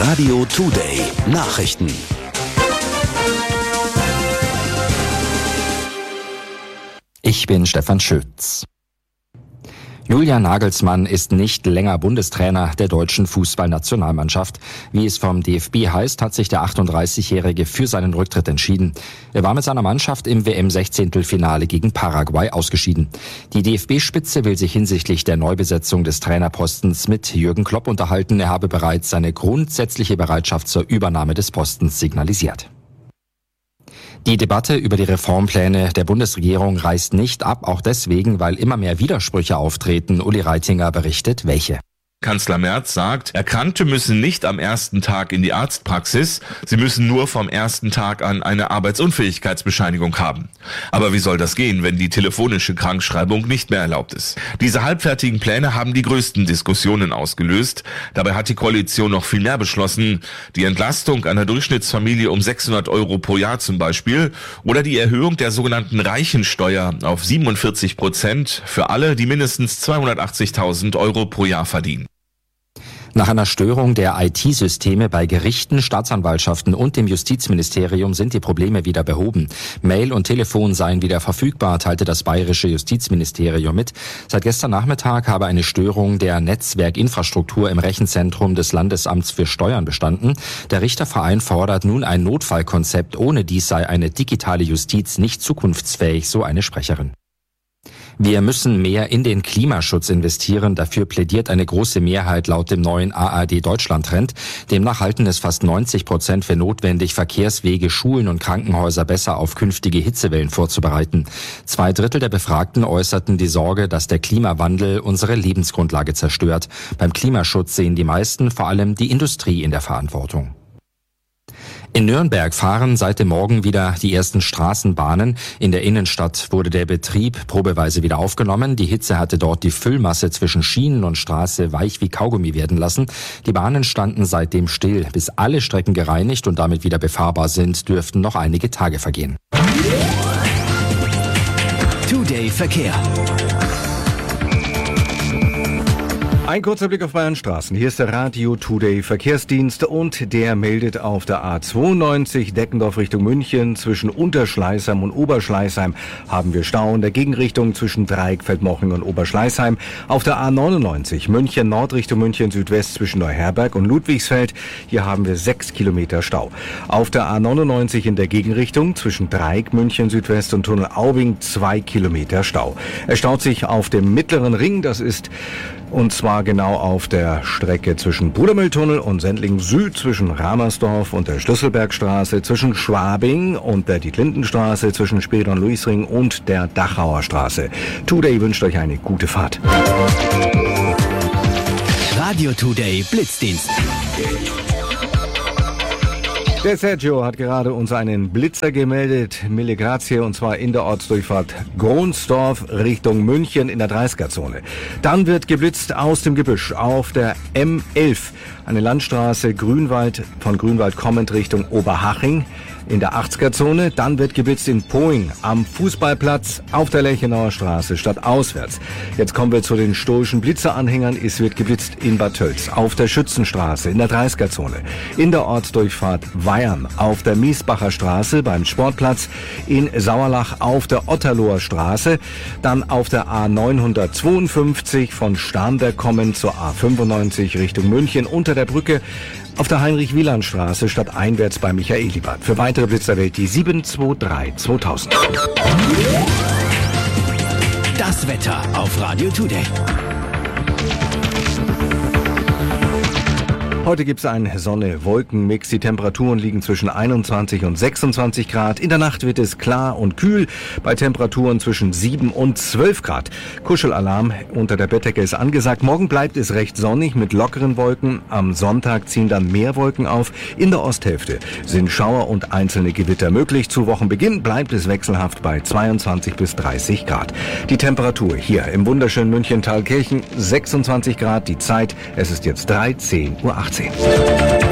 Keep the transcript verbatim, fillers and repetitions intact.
Radio Today Nachrichten. Ich bin Stefan Schütz. Julian Nagelsmann ist nicht länger Bundestrainer der deutschen Fußballnationalmannschaft. Wie es vom D F B heißt, hat sich der achtunddreißigjährige für seinen Rücktritt entschieden. Er war mit seiner Mannschaft im W M-Sechzehntelfinale gegen Paraguay ausgeschieden. Die D F B-Spitze will sich hinsichtlich der Neubesetzung des Trainerpostens mit Jürgen Klopp unterhalten. Er habe bereits seine grundsätzliche Bereitschaft zur Übernahme des Postens signalisiert. Die Debatte über die Reformpläne der Bundesregierung reißt nicht ab, auch deswegen, weil immer mehr Widersprüche auftreten. Uli Reitinger berichtet, welche. Kanzler Merz sagt, Erkrankte müssen nicht am ersten Tag in die Arztpraxis, sie müssen nur vom ersten Tag an eine Arbeitsunfähigkeitsbescheinigung haben. Aber wie soll das gehen, wenn die telefonische Krankschreibung nicht mehr erlaubt ist? Diese halbfertigen Pläne haben die größten Diskussionen ausgelöst. Dabei hat die Koalition noch viel mehr beschlossen. Die Entlastung einer Durchschnittsfamilie um sechshundert Euro pro Jahr zum Beispiel oder die Erhöhung der sogenannten Reichensteuer auf siebenundvierzig Prozent für alle, die mindestens zweihundertachtzigtausend Euro pro Jahr verdienen. Nach einer Störung der I T-Systeme bei Gerichten, Staatsanwaltschaften und dem Justizministerium sind die Probleme wieder behoben. Mail und Telefon seien wieder verfügbar, teilte das bayerische Justizministerium mit. Seit gestern Nachmittag habe eine Störung der Netzwerkinfrastruktur im Rechenzentrum des Landesamts für Steuern bestanden. Der Richterverein fordert nun ein Notfallkonzept. Ohne dies sei eine digitale Justiz nicht zukunftsfähig, so eine Sprecherin. Wir müssen mehr in den Klimaschutz investieren. Dafür plädiert eine große Mehrheit laut dem neuen A R D-Deutschland-Trend. Demnach halten es fast neunzig Prozent für notwendig, Verkehrswege, Schulen und Krankenhäuser besser auf künftige Hitzewellen vorzubereiten. Zwei Drittel der Befragten äußerten die Sorge, dass der Klimawandel unsere Lebensgrundlage zerstört. Beim Klimaschutz sehen die meisten vor allem die Industrie in der Verantwortung. In Nürnberg fahren seit dem Morgen wieder die ersten Straßenbahnen. In der Innenstadt wurde der Betrieb probeweise wieder aufgenommen. Die Hitze hatte dort die Füllmasse zwischen Schienen und Straße weich wie Kaugummi werden lassen. Die Bahnen standen seitdem still. Bis alle Strecken gereinigt und damit wieder befahrbar sind, dürften noch einige Tage vergehen. Today Verkehr. Ein kurzer Blick auf Bayern Straßen. Hier ist der Radio Today Verkehrsdienst und der meldet auf der A zweiundneunzig Deckendorf Richtung München. Zwischen Unterschleißheim und Oberschleißheim haben wir Stau in der Gegenrichtung zwischen Dreieck, Feldmoching und Oberschleißheim. Auf der A neunundneunzig München Nord Richtung München Südwest zwischen Neuherberg und Ludwigsfeld. Hier haben wir sechs Kilometer Stau. Auf der A neunundneunzig in der Gegenrichtung zwischen Dreieck, München Südwest und Tunnel Aubing zwei Kilometer Stau. Er staut sich auf dem mittleren Ring. Das ist Und zwar genau auf der Strecke zwischen Brudermühltunnel und Sendling Süd, zwischen Ramersdorf und der Schlüsselbergstraße, zwischen Schwabing und der Dietlindenstraße, zwischen Spiridon-Luisring und der Dachauer Straße. Today wünscht euch eine gute Fahrt. Radio Today Blitzdienst. Der Sergio hat gerade uns einen Blitzer gemeldet, Mille Grazie, und zwar in der Ortsdurchfahrt Gronsdorf Richtung München in der dreißiger-Zone. Dann wird geblitzt aus dem Gebüsch auf der M elf, eine Landstraße Grünwald, von Grünwald kommend Richtung Oberhaching in der achtziger-Zone. Dann wird geblitzt in Poing am Fußballplatz auf der Lerchenauer Straße statt auswärts. Jetzt kommen wir zu den stoischen Blitzeranhängern. Es wird geblitzt in Bad Tölz auf der Schützenstraße in der dreißiger-Zone, in der Ortsdurchfahrt Weyern auf der Miesbacher Straße beim Sportplatz, in Sauerlach auf der Otterloher Straße, dann auf der A neunhundertzweiundfünfzig von Starnberg kommend zur A fünfundneunzig Richtung München unter der Brücke, auf der Heinrich-Wieland-Straße statt einwärts bei Michaelibad. Für weitere Blitzer wählt die sieben zwei drei zweitausend. Das Wetter auf Radio Today. Heute gibt es einen Sonne-Wolken-Mix. Die Temperaturen liegen zwischen einundzwanzig und sechsundzwanzig Grad. In der Nacht wird es klar und kühl bei Temperaturen zwischen sieben und zwölf Grad. Kuschelalarm unter der Bettdecke ist angesagt. Morgen bleibt es recht sonnig mit lockeren Wolken. Am Sonntag ziehen dann mehr Wolken auf. In der Osthälfte sind Schauer und einzelne Gewitter möglich. Zu Wochenbeginn bleibt es wechselhaft bei zweiundzwanzig bis dreißig Grad. Die Temperatur hier im wunderschönen München-Thalkirchen sechsundzwanzig Grad. Die Zeit, es ist jetzt dreizehn Uhr achtzehn.